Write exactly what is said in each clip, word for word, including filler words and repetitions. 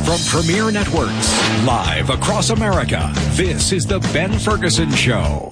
From Premier Networks, live across America, this is The Ben Ferguson Show.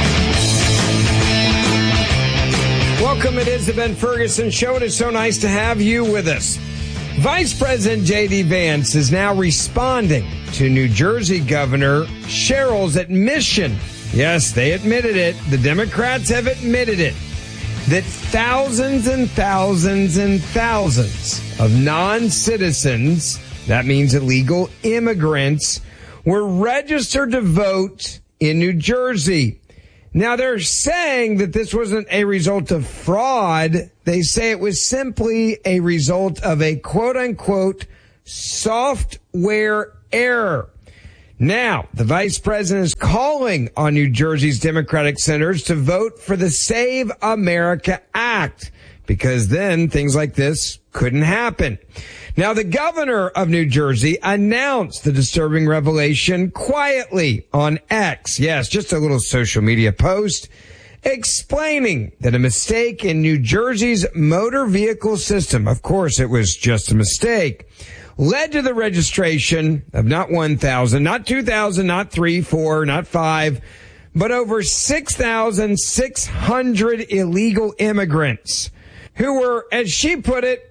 Welcome, it is The Ben Ferguson Show. It is so nice to have you with us. Vice President J D. Vance is now responding to New Jersey Governor Sherrill's admission. Yes, they admitted it. The Democrats have admitted it. That thousands and thousands and thousands of non-citizens, that means illegal immigrants, were registered to vote in New Jersey. Now, they're saying that this wasn't a result of fraud. They say it was simply a result of a quote-unquote software error. Now, the vice president is calling on New Jersey's Democratic senators to vote for the Save America Act, because then things like this couldn't happen. Now, the governor of New Jersey announced the disturbing revelation quietly on X. Yes, just a little social media post explaining that a mistake in New Jersey's motor vehicle system, of course it was just a mistake, led to the registration of not one thousand, not two thousand, not three, four, not five, but over six thousand six hundred illegal immigrants who were, as she put it,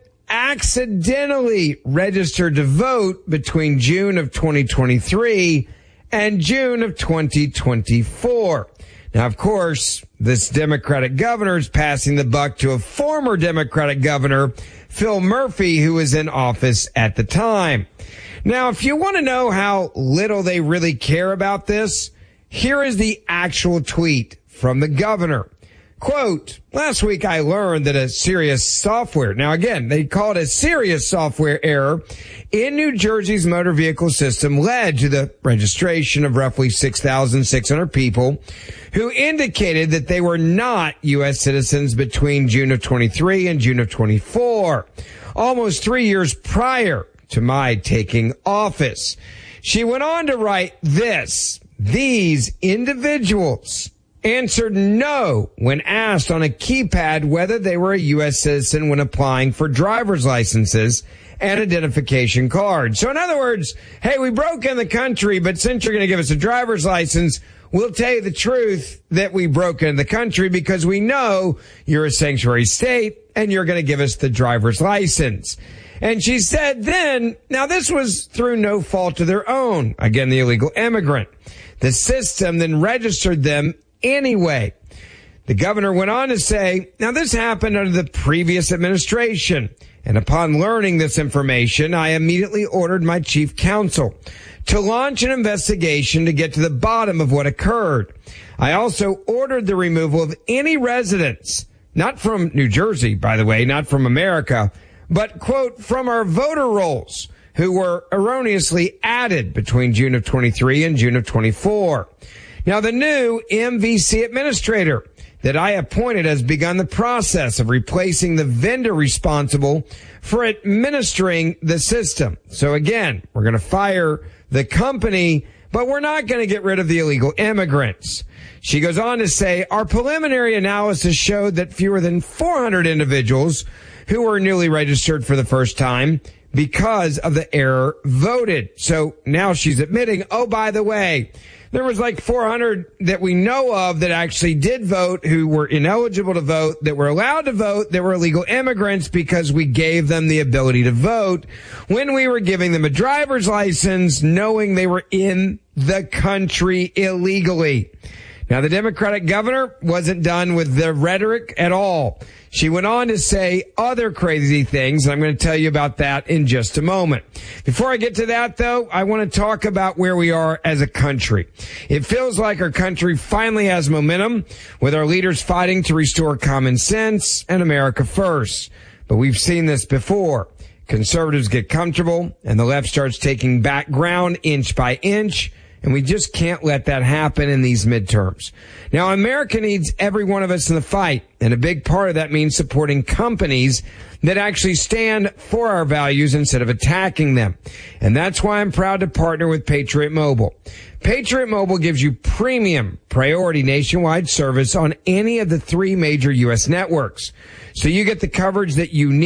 accidentally registered to vote between June of twenty twenty-three and June of twenty twenty-four. Now, of course, this Democratic governor is passing the buck to a former Democratic governor, Phil Murphy, who was in office at the time. Now, if you want to know how little they really care about this, here is the actual tweet from the governor. Quote, last week I learned that a serious software, now again, they call it a serious software error in New Jersey's motor vehicle system led to the registration of roughly six thousand six hundred people who indicated that they were not U S citizens between June of twenty-three and June of twenty-four, almost three years prior to my taking office. She went on to write this: these individuals answered no when asked on a keypad whether they were a U S citizen when applying for driver's licenses and identification cards. So in other words, hey, we broke in the country, but since you're going to give us a driver's license, we'll tell you the truth that we broke into the country because we know you're a sanctuary state and you're going to give us the driver's license. And she said then, now this was through no fault of their own. Again, the illegal immigrant. The system then registered them anyway. The governor went on to say, now this happened under the previous administration, and upon learning this information, I immediately ordered my chief counsel to launch an investigation to get to the bottom of what occurred. I also ordered the removal of any residents, not from New Jersey, by the way, not from America, but, quote, from our voter rolls, who were erroneously added between June of twenty-three and June of twenty-four. Now, the new M V C administrator that I appointed has begun the process of replacing the vendor responsible for administering the system. So again, we're going to fire the company, but we're not going to get rid of the illegal immigrants. She goes on to say, our preliminary analysis showed that fewer than four hundred individuals who were newly registered for the first time because of the error voted. So now she's admitting, oh, by the way, there was like four hundred that we know of that actually did vote who were ineligible to vote, that were allowed to vote, that were illegal immigrants because we gave them the ability to vote when we were giving them a driver's license knowing they were in the country illegally. Now, the Democratic governor wasn't done with the rhetoric at all. She went on to say other crazy things, and I'm going to tell you about that in just a moment. Before I get to that, though, I want to talk about where we are as a country. It feels like our country finally has momentum, with our leaders fighting to restore common sense and America first. But we've seen this before. Conservatives get comfortable, and the left starts taking back ground inch by inch. And we just can't let that happen in these midterms. Now, America needs every one of us in the fight. And a big part of that means supporting companies that actually stand for our values instead of attacking them. And that's why I'm proud to partner with Patriot Mobile. Patriot Mobile gives you premium priority nationwide service on any of the three major U S networks. So you get the coverage that you need.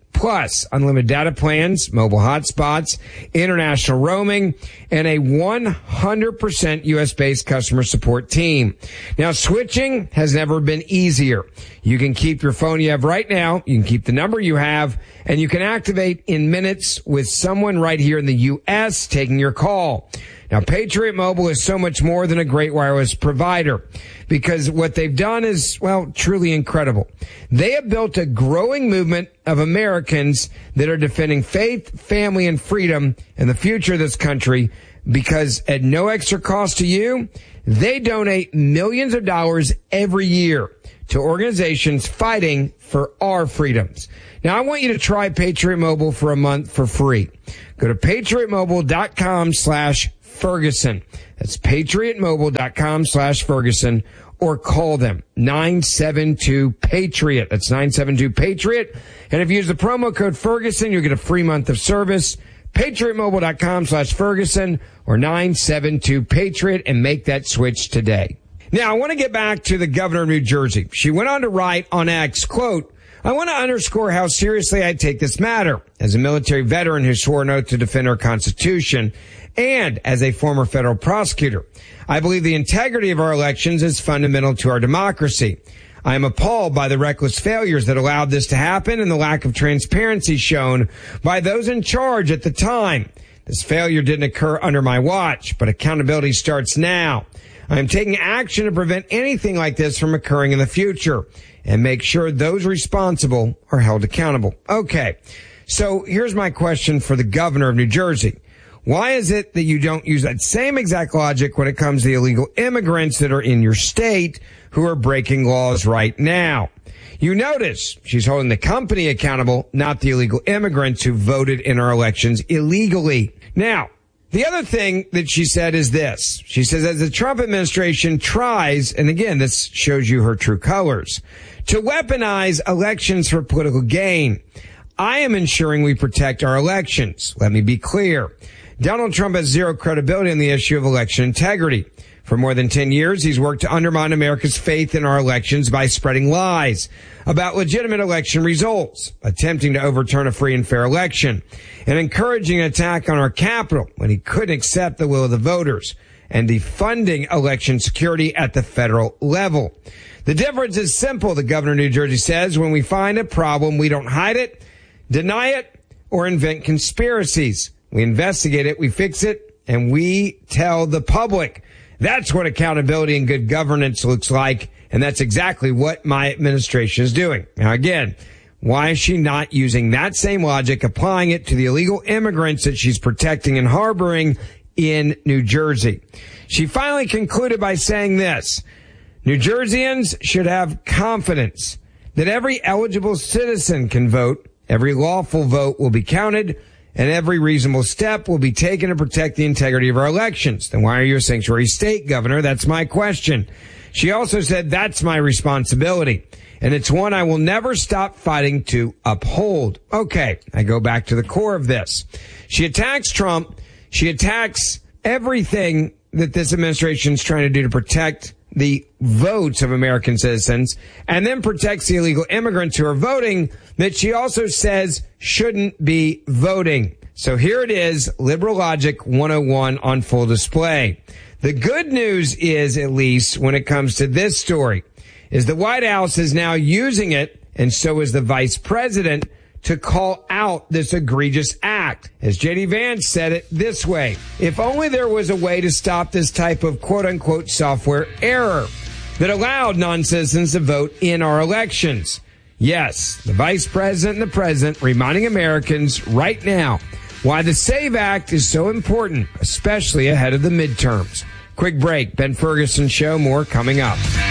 plus unlimited data plans, mobile hotspots, international roaming, and a one hundred percent U S-based customer support team. Now, switching has never been easier. You can keep your phone you have right now, you can keep the number you have, and you can activate in minutes with someone right here in the U S taking your call. Now, Patriot Mobile is so much more than a great wireless provider because what they've done is, well, truly incredible. They have built a growing movement of Americans that are defending faith, family, and freedom and the future of this country because at no extra cost to you, they donate millions of dollars every year to organizations fighting for our freedoms. Now, I want you to try Patriot Mobile for a month for free. Go to patriotmobile.com slash Ferguson. That's patriotmobile.com slash Ferguson or call them nine seven two PATRIOT. That's nine seven two PATRIOT. And if you use the promo code Ferguson, you'll get a free month of service. patriotmobile.com slash Ferguson or nine seven two PATRIOT and make that switch today. Now, I want to get back to the governor of New Jersey. She went on to write on X, quote, I want to underscore how seriously I take this matter. As a military veteran who swore an oath to defend our Constitution and as a former federal prosecutor, I believe the integrity of our elections is fundamental to our democracy. I am appalled by the reckless failures that allowed this to happen and the lack of transparency shown by those in charge at the time. This failure didn't occur under my watch, but accountability starts now. I am taking action to prevent anything like this from occurring in the future and make sure those responsible are held accountable. Okay, so here's my question for the governor of New Jersey. Why is it that you don't use that same exact logic when it comes to the illegal immigrants that are in your state who are breaking laws right now? You notice she's holding the company accountable, not the illegal immigrants who voted in our elections illegally. Now, the other thing that she said is this. She says, as the Trump administration tries, and again, this shows you her true colors, to weaponize elections for political gain, I am ensuring we protect our elections. Let me be clear. Donald Trump has zero credibility on the issue of election integrity. For more than ten years, he's worked to undermine America's faith in our elections by spreading lies about legitimate election results, attempting to overturn a free and fair election, and encouraging an attack on our Capitol when he couldn't accept the will of the voters, and defunding election security at the federal level. The difference is simple, the governor of New Jersey says. When we find a problem, we don't hide it, deny it, or invent conspiracies. We investigate it, we fix it, and we tell the public. That's what accountability and good governance looks like, and that's exactly what my administration is doing. Now, again, why is she not using that same logic, applying it to the illegal immigrants that she's protecting and harboring in New Jersey? She finally concluded by saying this: New Jerseyans should have confidence that every eligible citizen can vote, every lawful vote will be counted, and every reasonable step will be taken to protect the integrity of our elections. Then why are you a sanctuary state, Governor? That's my question. She also said, that's my responsibility, and it's one I will never stop fighting to uphold. Okay, I go back to the core of this. She attacks Trump. She attacks everything that this administration is trying to do to protect the votes of American citizens, and then protects the illegal immigrants who are voting that she also says shouldn't be voting. So here it is, Liberal Logic one oh one on full display. The good news is, at least when it comes to this story, is the White House is now using it, and so is the vice president, to call out this egregious act. As J D Vance said it this way: if only there was a way to stop this type of quote-unquote software error that allowed non-citizens to vote in our elections. Yes, the vice president and the president reminding Americans right now why the SAVE Act is so important, especially ahead of the midterms. Quick break. Ben Ferguson Show. More coming up.